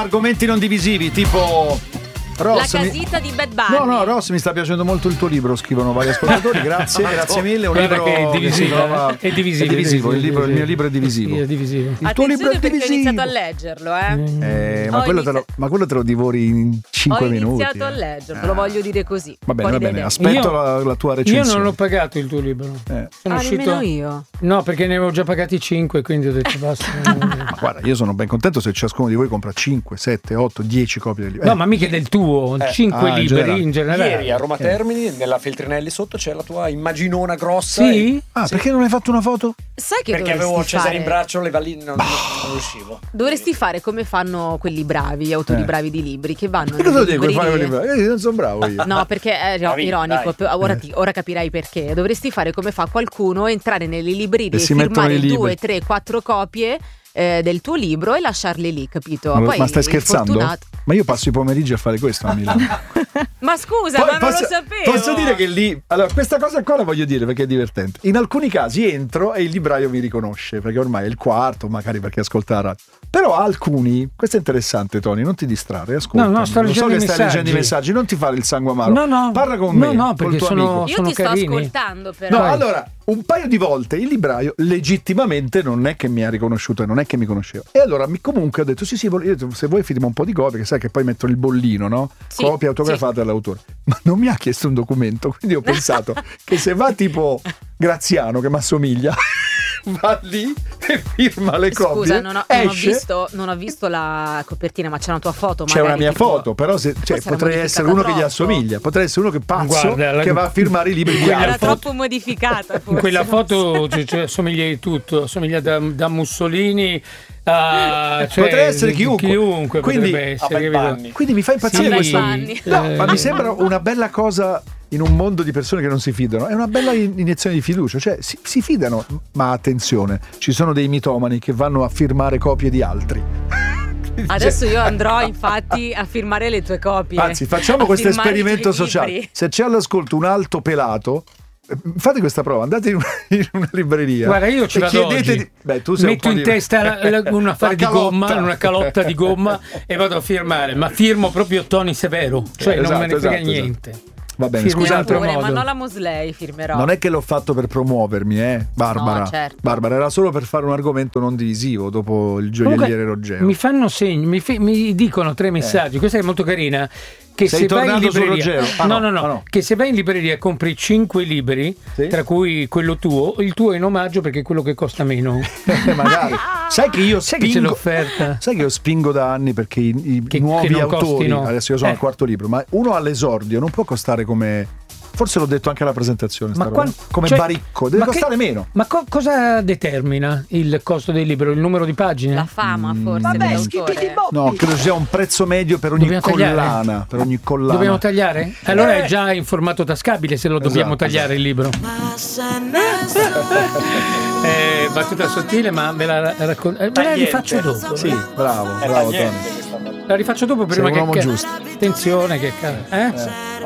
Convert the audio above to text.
argomenti non divisivi, tipo Ross, la casita di Bad Bunny. No, Ross, mi sta piacendo molto il tuo libro, scrivono vari ascoltatori. Grazie mille. Un libro che è divisivo. È divisivo. Il mio libro è divisivo. Sì, è divisivo. Il tuo libro è divisivo. Ho iniziato a leggerlo, ma quello te lo divori in 5 minuti. Ho iniziato a leggerlo, lo voglio dire così. Va bene. Aspetto la tua recensione. Io non ho pagato il tuo libro. Sono uscito. Nemmeno io. No, perché ne avevo già pagati 5, quindi ho detto basta. Ma guarda, io sono ben contento se ciascuno di voi compra 5, 7, 8, 10 copie del libro. No, ma mica del tuo. 5 libri in generale. Ieri a Roma Termini, nella Feltrinelli sotto, c'è la tua immaginona grossa. Sì? Perché non hai fatto una foto? Sai che perché avevo Cesare in fare? braccio, le valline non riuscivo. Dovresti fare come fanno quelli bravi, gli autori bravi di libri, che vanno Perché lo devo fare quelli bravi? Non sono bravo io. No, perché è ironico. Ora capirai perché. Dovresti fare come fa qualcuno, entrare nelle librerie e firmare 2, 3, 4 copie del tuo libro e lasciarle lì, capito? Ma stai scherzando? Ma io passo i pomeriggi a fare questo a Milano. Ma scusa, ma non lo sapevo. Posso dire che lì, allora, questa cosa qua la voglio dire perché è divertente. In alcuni casi entro e il libraio mi riconosce perché ormai è il quarto, magari perché ascolta la radio. Però alcuni, questo è interessante, Tony, non ti distrarre, ascolta. No, sto leggendo i messaggi, non ti fare il sangue amaro. No. Parla con me. No, perché sono io ti carini. sto ascoltando però. No, allora, un paio di volte il libraio legittimamente non è che mi ha riconosciuto e non è che mi conosceva. E allora comunque ho detto sì, io ho detto, se vuoi firma un po' di copie, che sai che poi mettono il bollino, no? Sì, copia autografata dall'autore. Ma non mi ha chiesto un documento, quindi ho pensato che se va tipo Graziano che mi assomiglia va lì e firma le copie. Scusa, non ho visto la copertina, ma c'è una tua foto. C'è una mia foto, però potrei essere uno che gli assomiglia, potrei essere uno che pazzo che va a firmare i libri di altri. Era troppo modificata. Forse. In quella foto assomiglia di tutto, assomiglia da Mussolini. Potrei essere chiunque quindi mi fa impazzire questo. No, ma mi sembra una bella cosa in un mondo di persone che non si fidano. È una bella iniezione di fiducia, cioè si fidano, ma attenzione, ci sono dei mitomani che vanno a firmare copie di altri. Adesso io andrò infatti a firmare le tue copie. Anzi, facciamo questo esperimento sociale. Se c'è all'ascolto un alto pelato, fate questa prova, andate in una libreria. Guarda, io ci vado oggi. Tu sei metto in testa un affare di gomma, una calotta di gomma e vado a firmare, ma firmo proprio Tony Severo, cioè non me ne frega niente. Va bene, scusate, ma non la Mosley firmerò. Non è che l'ho fatto per promuovermi, Barbara. No, certo. Barbara, era solo per fare un argomento non divisivo dopo il gioielliere Ruggero. Mi fanno segni, mi dicono 3 messaggi. Questa è molto carina. Che sei se vai in libreria, no, che se vai in libreria e compri 5 libri, tra cui quello tuo, il tuo è in omaggio perché è quello che costa meno. Magari. Sai che io che c'è l'offerta? Sai che io spingo da anni perché i nuovi autori, costino. Adesso io sono al 4º libro, ma uno all'esordio non può costare come... Forse l'ho detto anche alla presentazione, come baricco, deve costare meno. Ma cosa determina il costo del libro? Il numero di pagine? La fama, forse. Dell'autore. No, credo sia un prezzo medio per ogni collana. Per ogni collana. Dobbiamo tagliare? Allora è già in formato tascabile se lo dobbiamo tagliare il libro. Battuta sottile, ma me la rifaccio dopo. Sì, bravo Tony. La rifaccio dopo prima che attenzione che